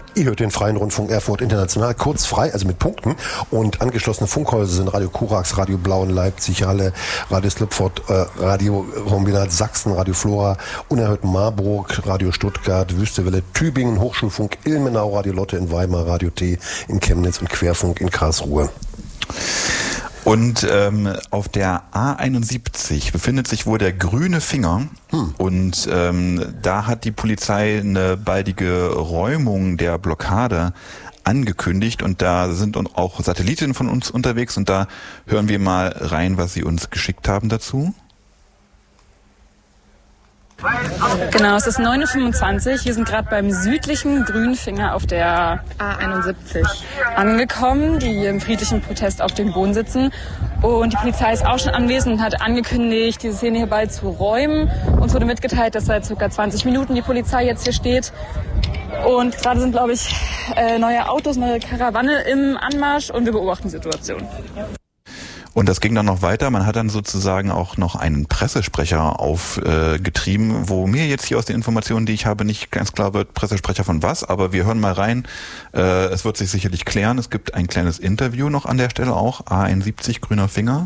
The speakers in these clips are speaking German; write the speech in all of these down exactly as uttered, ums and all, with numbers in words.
Ihr hört den Freien Rundfunk Erfurt International, kurz frei, also mit Punkten. Und angeschlossene Funkhäuser sind Radio Kurax, Radio Blau in Leipzig, Halle, Radio Slipford, äh, Radio Kombinat Sachsen, Radio Flora, Unerhört Marburg, Radio Stuttgart, Wüstewelle Tübingen, Hochschulfunk Ilmenau, Radio Lotte in Weimar, Radio T in Chemnitz und Querfunk in Karlsruhe. Und ähm, auf der A einundsiebzig befindet sich wohl der grüne Finger. Hm. Und ähm, da hat die Polizei eine baldige Räumung der Blockade angekündigt. Und da sind auch Satelliten von uns unterwegs. Und da hören wir mal rein, was sie uns geschickt haben dazu. Genau, es ist neun Uhr fünfundzwanzig. Wir sind gerade beim südlichen Grünfinger auf der A einundsiebzig angekommen, die im friedlichen Protest auf dem Boden sitzen. Und die Polizei ist auch schon anwesend und hat angekündigt, diese Szene hier bald zu räumen. Uns wurde mitgeteilt, dass seit ca. zwanzig Minuten die Polizei jetzt hier steht. Und gerade sind, glaube ich, neue Autos, neue Karawane im Anmarsch und wir beobachten die Situation. Und das ging dann noch weiter. Man hat dann sozusagen auch noch einen Pressesprecher aufgetrieben, äh, wo mir jetzt hier aus den Informationen, die ich habe, nicht ganz klar wird, Pressesprecher von was. Aber wir hören mal rein. Äh, es wird sich sicherlich klären. Es gibt ein kleines Interview noch an der Stelle auch. A einundsiebzig, grüner Finger.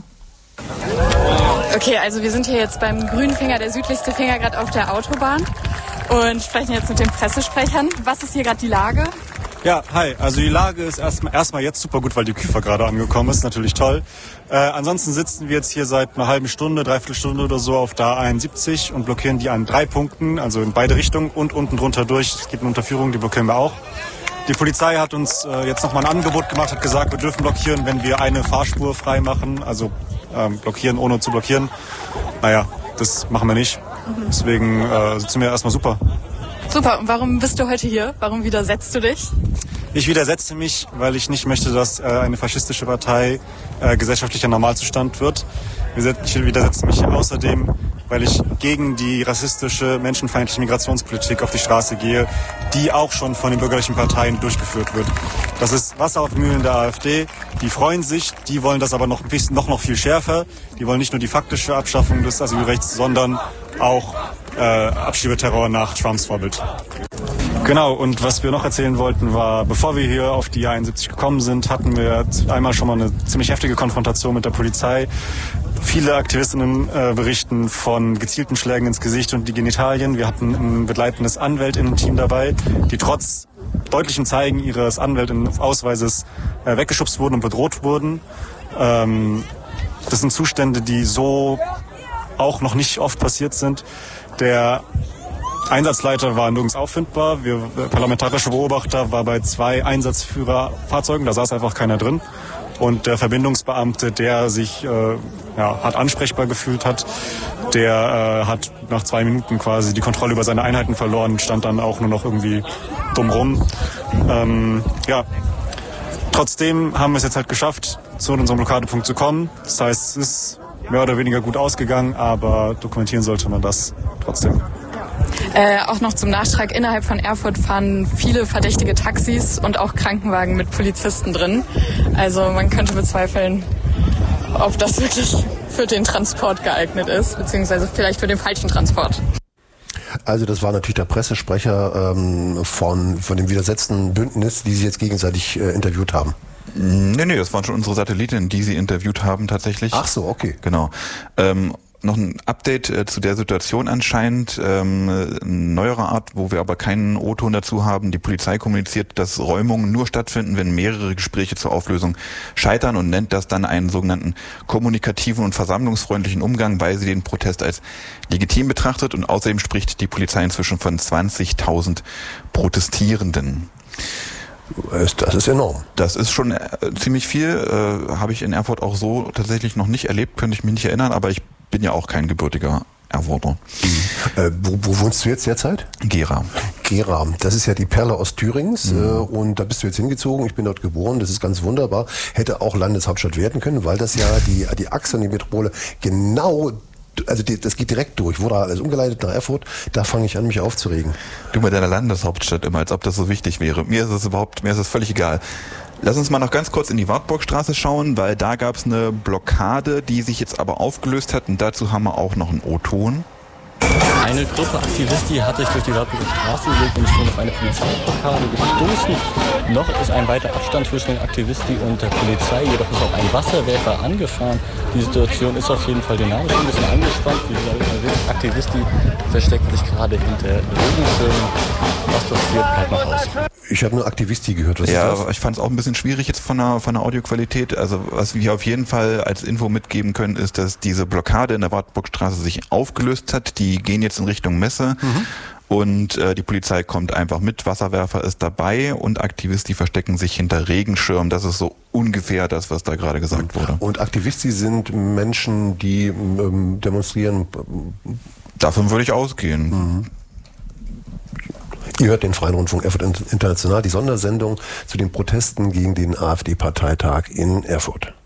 Okay, also wir sind hier jetzt beim grünen Finger, der südlichste Finger, gerade auf der Autobahn. Und sprechen jetzt mit den Pressesprechern. Was ist hier gerade die Lage? Ja, hi. Also die Lage ist erstmal erstmal jetzt super gut, weil die Küfer gerade angekommen ist. Natürlich toll. Äh, ansonsten sitzen wir jetzt hier seit einer halben Stunde, dreiviertel Stunde oder so auf der A einundsiebzig und blockieren die an drei Punkten, also in beide Richtungen und unten drunter durch. Es gibt eine Unterführung, die blockieren wir auch. Die Polizei hat uns äh, jetzt nochmal ein Angebot gemacht, hat gesagt, wir dürfen blockieren, wenn wir eine Fahrspur frei machen, also ähm, blockieren ohne zu blockieren. Naja, das machen wir nicht. Deswegen äh, sitzen wir erstmal super. Super, und warum bist du heute hier? Warum widersetzt du dich? Ich widersetze mich, weil ich nicht möchte, dass äh, eine faschistische Partei äh, gesellschaftlicher Normalzustand wird. Ich widersetze mich außerdem, weil ich gegen die rassistische, menschenfeindliche Migrationspolitik auf die Straße gehe, die auch schon von den bürgerlichen Parteien durchgeführt wird. Das ist Wasser auf Mühlen der AfD. Die freuen sich, die wollen das aber noch, noch, noch viel schärfer. Die wollen nicht nur die faktische Abschaffung des Asylrechts, sondern auch äh, Abschiebeterror nach Trumps Vorbild. Genau, und was wir noch erzählen wollten war, bevor wir hier auf die A einundsiebzig gekommen sind, hatten wir einmal schon mal eine ziemlich heftige Konfrontation mit der Polizei. Viele Aktivistinnen äh, berichten von gezielten Schlägen ins Gesicht und die Genitalien. Wir hatten ein begleitendes Anwältinnen-Team dabei, die trotz deutlichen Zeigen ihres Anwältinnen-Ausweises äh, weggeschubst wurden und bedroht wurden. Ähm, das sind Zustände, die so auch noch nicht oft passiert sind. Der Einsatzleiter war nirgends auffindbar. Wir, der parlamentarische Beobachter war bei zwei Einsatzführerfahrzeugen, da saß einfach keiner drin. Und der Verbindungsbeamte, der sich äh, ja, hart ansprechbar gefühlt hat, der äh, hat nach zwei Minuten quasi die Kontrolle über seine Einheiten verloren, stand dann auch nur noch irgendwie dumm rum. Ähm, ja. Trotzdem haben wir es jetzt halt geschafft, zu unserem Blockadepunkt zu kommen. Das heißt, es ist mehr oder weniger gut ausgegangen, aber dokumentieren sollte man das trotzdem. Äh, auch noch zum Nachtrag, innerhalb von Erfurt fahren viele verdächtige Taxis und auch Krankenwagen mit Polizisten drin. Also man könnte bezweifeln, ob das wirklich für den Transport geeignet ist, beziehungsweise vielleicht für den falschen Transport. Also das war natürlich der Pressesprecher ähm, von, von dem widersetzten Bündnis, die sie jetzt gegenseitig äh, interviewt haben. Nee, nee, das waren schon unsere Satelliten, die sie interviewt haben tatsächlich. Ach so, okay. Genau. Ähm, noch ein Update äh, zu der Situation anscheinend, ähm, neuerer Art, wo wir aber keinen O-Ton dazu haben. Die Polizei kommuniziert, dass Räumungen nur stattfinden, wenn mehrere Gespräche zur Auflösung scheitern und nennt das dann einen sogenannten kommunikativen und versammlungsfreundlichen Umgang, weil sie den Protest als legitim betrachtet, und außerdem spricht die Polizei inzwischen von zwanzigtausend Protestierenden. Das ist enorm. Das ist schon äh, ziemlich viel. Äh, habe ich in Erfurt auch so tatsächlich noch nicht erlebt, könnte ich mich nicht erinnern, aber ich bin ja auch kein gebürtiger Erfurter. Mhm. Äh, wo, wo wohnst du jetzt derzeit? Gera. Gera, das ist ja die Perle Ostthürings, mhm. äh, und da bist du jetzt hingezogen. Ich bin dort geboren, das ist ganz wunderbar. Hätte auch Landeshauptstadt werden können, weil das ja die, die Achse und die Metropole genau, also die, das geht direkt durch. Wurde alles umgeleitet nach Erfurt, da fange ich an, mich aufzuregen. Du mit deiner Landeshauptstadt immer, als ob das so wichtig wäre. Mir ist es überhaupt, mir ist es völlig egal. Lass uns mal noch ganz kurz in die Wartburgstraße schauen, weil da gab es eine Blockade, die sich jetzt aber aufgelöst hat, und dazu haben wir auch noch einen O-Ton. Eine Gruppe Aktivisten hat sich durch die Wartburger Straße gelegt und ist schon auf eine Polizeiblockade gestoßen. Noch ist ein weiter Abstand zwischen den Aktivisten und der Polizei, jedoch ist auch ein Wasserwerfer angefahren. Die Situation ist auf jeden Fall dynamisch ein bisschen angespannt. Die Aktivisten verstecken sich gerade hinter Regenschirmen. Was passiert, bleibt noch aus. Ich habe nur Aktivisti gehört. Was ja, ist das? Ich fand es auch ein bisschen schwierig jetzt von der, von der Audioqualität. Also was wir auf jeden Fall als Info mitgeben können, ist, dass diese Blockade in der Wartburgstraße sich aufgelöst hat. Die gehen jetzt in Richtung Messe. Mhm. Und äh, die Polizei kommt einfach mit, Wasserwerfer ist dabei und Aktivisti verstecken sich hinter Regenschirmen. Das ist so ungefähr das, was da gerade gesagt wurde. Und Aktivisti sind Menschen, die ähm, demonstrieren? Davon würde ich ausgehen. Mhm. Ihr hört den Freien Rundfunk Erfurt International, die Sondersendung zu den Protesten gegen den AfD-Parteitag in Erfurt.